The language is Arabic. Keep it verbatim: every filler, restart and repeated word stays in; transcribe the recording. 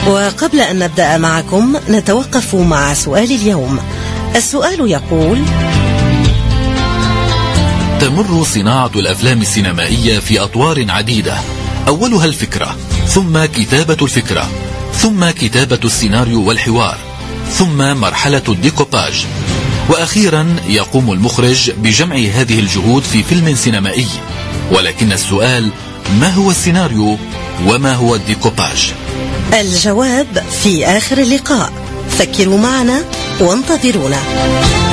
وقبل أن نبدأ معكم نتوقف مع سؤال اليوم. السؤال يقول: تمر صناعة الأفلام السينمائية في أطوار عديدة، أولها الفكرة، ثم كتابة الفكرة، ثم كتابة السيناريو والحوار، ثم مرحلة الديكوباج، وأخيرا يقوم المخرج بجمع هذه الجهود في فيلم سينمائي. ولكن السؤال: ما هو السيناريو وما هو الديكوباج؟ الجواب في آخر اللقاء، فكروا معنا وانتظرونا.